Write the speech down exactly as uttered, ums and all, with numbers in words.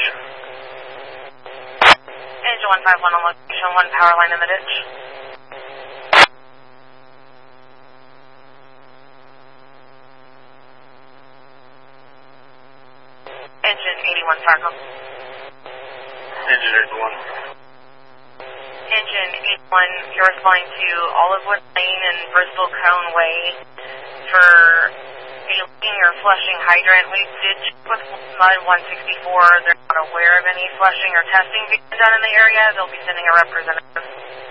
Engine one five one on location, one power line in the ditch. Engine eighty-one Fargo. Engine eighty-one. Engine eighty-one, you're responding to Olivewood Lane and Bristol Cone Way for a leaking or flushing hydrant. We did check with Mud one sixty-four. They're not aware of any flushing or testing being done in the area. They'll be sending a representative.